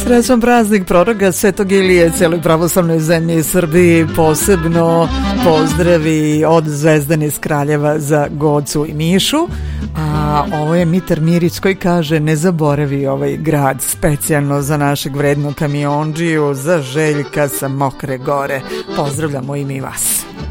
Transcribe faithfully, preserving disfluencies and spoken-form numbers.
Srećan praznik proroka Svetog Ilije celoj pravoslavnoj zemlji Srbiji, posebno pozdravi od Zvezdane iz Kraljeva za Gocu i Mišu. A ovo je Mitar Mirić koji kaže: ne zaboravi ovaj grad, specijalno za našeg vrednog kamiondžiju, za Željka sa Mokre Gore. Pozdravljamo i mi vas.